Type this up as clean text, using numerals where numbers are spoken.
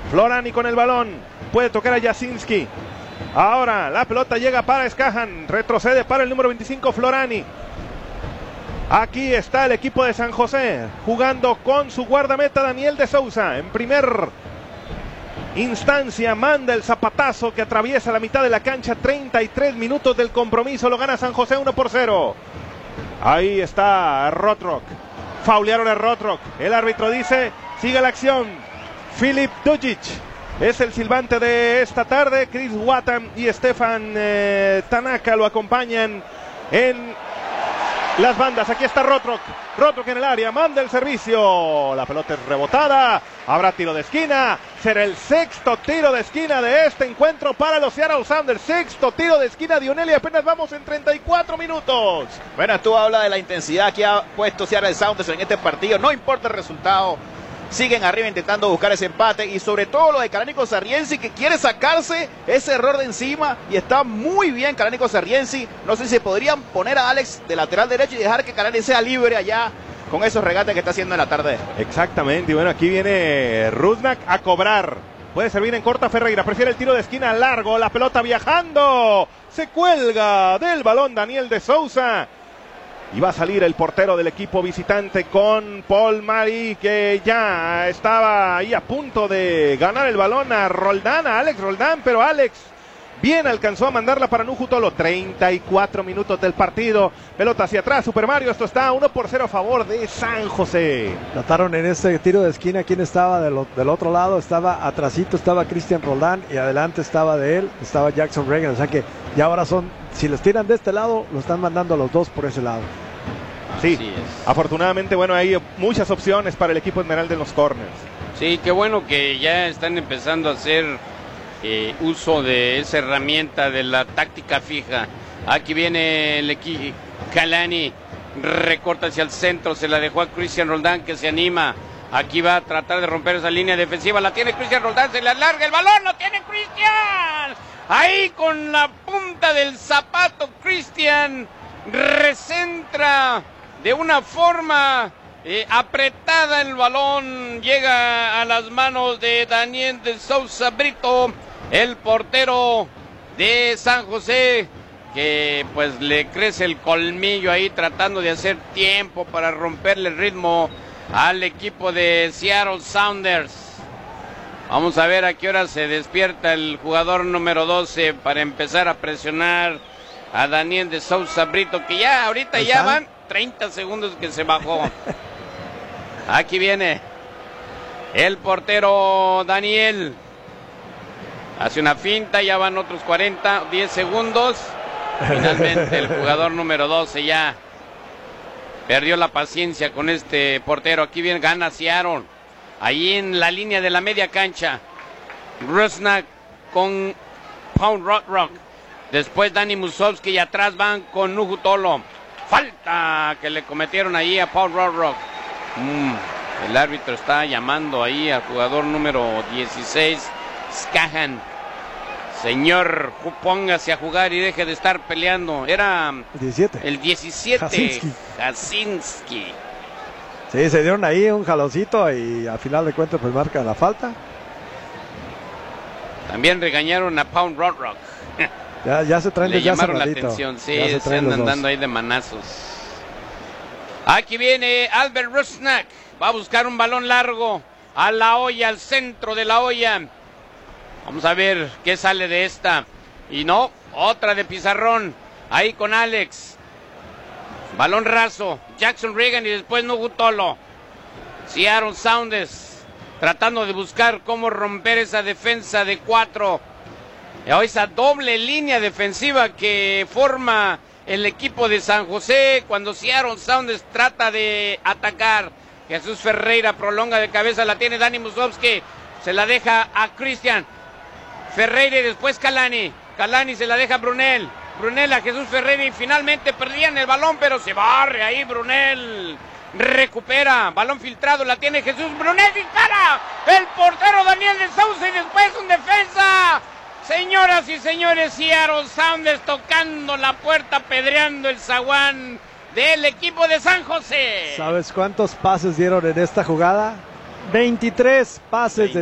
Florani con el balón, puede tocar a Jasinski. Ahora la pelota llega para Skahan, retrocede para el número 25 Florani. Aquí está el equipo de San José, jugando con su guardameta Daniel de Souza. En primer instancia manda el zapatazo que atraviesa la mitad de la cancha. 33 minutos del compromiso, lo gana San José 1-0. Ahí está Rotrock, faulearon a Rotrock. El árbitro dice, sigue la acción. Filip Dujic es el silbante de esta tarde. Chris Wattam y Stefan Tanaka lo acompañan en las bandas. Aquí está Rotrock en el área, manda el servicio, la pelota es rebotada, habrá tiro de esquina, será el sexto tiro de esquina de este encuentro para los Seattle Sounders. Sexto tiro de esquina, Dionelli, apenas vamos en 34 minutos. Bueno, tú hablas de la intensidad que ha puesto Seattle Sounders en este partido, no importa el resultado, siguen arriba intentando buscar ese empate, y sobre todo lo de Kalanickos Sarriensi, que quiere sacarse ese error de encima, y está muy bien Kalanickos Sarriensi. No sé si podrían poner a Alex de lateral derecho y dejar que Kalani sea libre allá con esos regates que está haciendo en la tarde. Exactamente, y bueno, aquí viene Rusnak a cobrar. Puede servir en corta Ferreira, prefiere el tiro de esquina largo, la pelota viajando, se cuelga del balón Daniel de Souza. Y va a salir el portero del equipo visitante con Paul Mari, que ya estaba ahí a punto de ganar el balón a Roldán, a Alex Roldán, pero Alex bien alcanzó a mandarla para Nuju Tolo. 34 minutos del partido, pelota hacia atrás, Super Mario, esto está 1-0 a favor de San José. Trataron en ese tiro de esquina, ¿quién estaba del otro lado? Estaba atrasito, estaba Cristian Roldán, y adelante estaba Jackson Reagan, o sea que ya ahora si les tiran de este lado, lo están mandando a los dos por ese lado. Sí, afortunadamente, bueno, hay muchas opciones para el equipo Esmeralda en los corners. Sí, qué bueno que ya están empezando a hacer uso de esa herramienta de la táctica fija. Aquí viene el equipo, Kalani recorta hacia el centro, se la dejó a Cristian Roldán, que se anima. Aquí va a tratar de romper esa línea defensiva, la tiene Cristian Roldán, se le alarga el balón, lo tiene Cristian. Ahí con la punta del zapato, Cristian recentra de una forma apretada el balón, llega a las manos de Daniel de Souza Brito, el portero de San José, que pues le crece el colmillo ahí tratando de hacer tiempo para romperle el ritmo al equipo de Seattle Sounders. Vamos a ver a qué hora se despierta el jugador número 12 para empezar a presionar a Daniel de Souza Brito, que ya ahorita ya van 30 segundos que se bajó. Aquí viene el portero Daniel, hace una finta, ya van otros 10 segundos. Finalmente el jugador número 12 ya perdió la paciencia con este portero. Aquí viene, gana Seattle, ahí en la línea de la media cancha. Rusnak con Paul Rotrock. Después Dani Musovski, y atrás van con Nuju Tolo. Falta que le cometieron ahí a Paul Rotrock. El árbitro está llamando ahí al jugador número 16, Skahan. Señor, póngase a jugar y deje de estar peleando. Era 17. El 17, Jasinski. Sí, se dieron ahí un jaloncito y al final de cuentas pues marca la falta. También regañaron a Paul Rotrock. Ya se traen desde hace ratito. Le llamaron la atención, sí, se andan dando ahí de manazos. Aquí viene Albert Rusnak, va a buscar un balón largo a la olla, al centro de la olla. Vamos a ver qué sale de esta. Y no, otra de pizarrón, ahí con Alex. Balón raso, Jackson Reagan y después Nuju Tolo. Seattle Sounders tratando de buscar cómo romper esa defensa de 4. Esa doble línea defensiva que forma el equipo de San José cuando Seattle Sounders trata de atacar. Jesús Ferreira prolonga de cabeza, la tiene Dani Musovski, se la deja a Cristian Ferreira y después Kalani se la deja a Brunel a Jesús Ferreira, y finalmente perdían el balón, pero se barre ahí Brunel, recupera, balón filtrado, la tiene Jesús, Brunel dispara, el portero Daniel de Souza, y después un defensa. Señoras y señores, Seattle Sounders tocando la puerta, pedreando el zaguán del equipo de San José. ¿Sabes cuántos pases dieron en esta jugada? 23 pases de